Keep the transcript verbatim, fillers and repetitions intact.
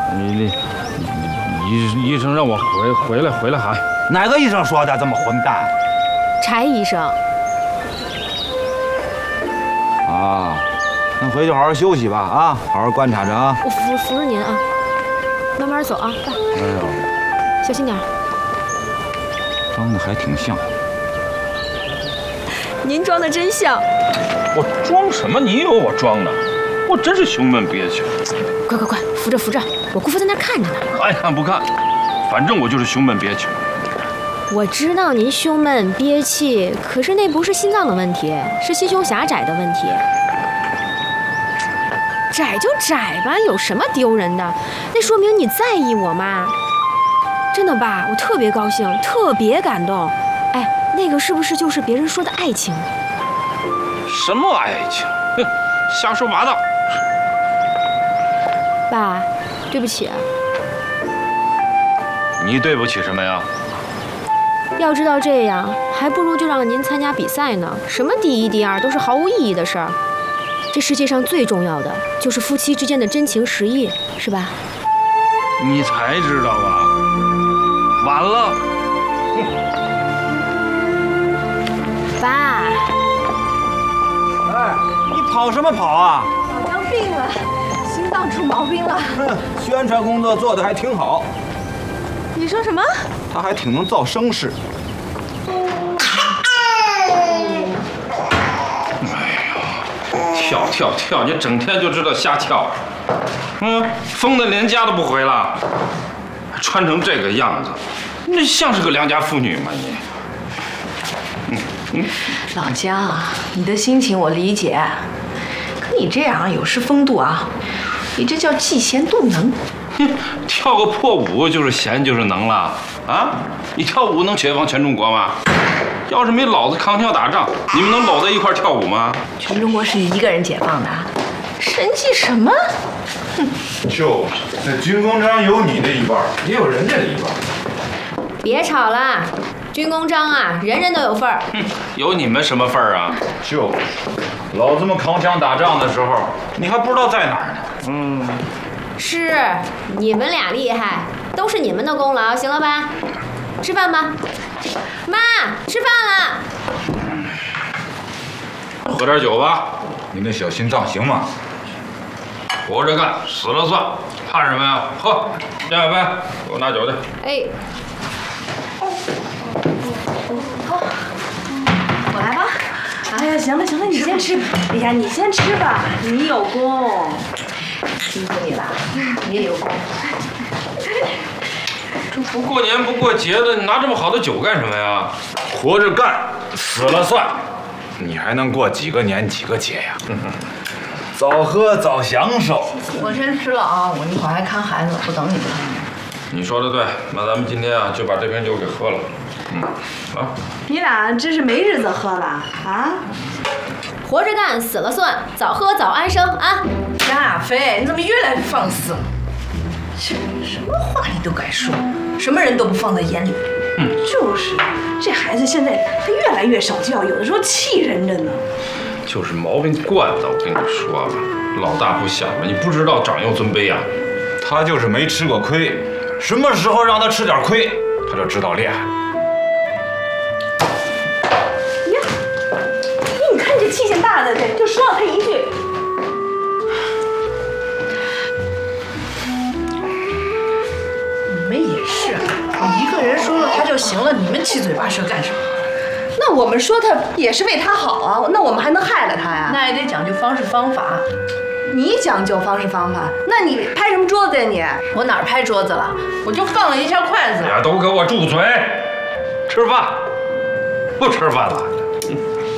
你你医医生让我回回来回来喊。 哪个医生说的这么混蛋？ 柴医生。 啊，那回去好好休息吧啊，好好观察着啊。 我扶扶着您啊，慢慢走啊，爸。 哎呦， 小心点。 装的还挺像。 您装的真像。 我装什么？你以为我装的？我真是胸闷憋屈。 快快快，扶着扶着，我姑父在那看着呢。 爱看不看，反正我就是胸闷憋屈。 我知道您胸闷憋气，可是那不是心脏的问题，是心胸狭窄的问题。窄就窄吧，有什么丢人的？那说明你在意我嘛。真的爸，我特别高兴，特别感动。哎，那个是不是就是别人说的爱情？ 什么爱情？哼，瞎说八道。 爸，对不起。 你对不起什么呀？ 要知道这样，还不如就让您参加比赛呢。什么第一、第二都是毫无意义的事儿。这世界上最重要的就是夫妻之间的真情实意，是吧？ 你才知道啊！晚了。 爸。 哎，你跑什么跑啊？ 老张病了，心脏出毛病了。 宣传工作做得还挺好。 你说什么？ 他还挺能造声势。 跳跳跳！你整天就知道瞎跳。嗯，疯的连家都不回了，穿成这个样子，你像是个良家妇女吗你？ 嗯嗯。老姜，你的心情我理解，可你这样有失风度啊！你这叫嫉贤妒能。 哼，跳个破舞就是贤就是能了啊！你跳舞能解放全中国吗？要是没老子扛枪打仗，你们能搂在一块跳舞吗？ 全中国是你一个人解放的，神气什么？ 哼，就是这军功章有你的一半，也有人家的一半。 别吵了，军功章啊，人人都有份儿。 哼，有你们什么份儿啊？ 就是，老子们扛枪打仗的时候，你还不知道在哪儿呢。 嗯， 是你们俩厉害，都是你们的功劳，行了吧？吃饭吧。妈，吃饭了。 喝点酒吧。 你那小心脏行吗？ 活着干，死了算，怕什么呀？喝，下一杯，给我拿酒去。 哎。 好，我来吧。哎呀，行了行了，你先吃。哎呀，你先吃吧，你有功。辛苦你了，你也有功。 这不过年不过节的，你拿这么好的酒干什么呀？ 活着干，死了算。你还能过几个年几个节呀？早喝早享受。 我先吃了啊，我一会儿还看孩子，不等你们。 你说的对，那咱们今天啊就把这瓶酒给喝了。嗯，啊。 你俩这是没日子喝了啊？ 活着干，死了算，早喝早安生啊！ 大飞，你怎么越来越放肆了？什么话你都敢说，什么人都不放在眼里。嗯，就是，这孩子现在他越来越少教，有的时候气人着呢。 就是毛病惯的，我跟你说吧，老大不小了，你不知道长幼尊卑啊。 他就是没吃过亏，什么时候让他吃点亏，他就知道厉害。 呀，你看这气性大的，就说了他一句。你们也是，我一个人说了他就行了，你们七嘴八舌干什么？ 那我们说他也是为他好啊，那我们还能害了他呀？ 那也得讲究方式方法。 你讲究方式方法，那你拍什么桌子呀你？ 我哪儿拍桌子了？我就放了一下筷子。 呀，都给我住嘴！吃饭，不吃饭了。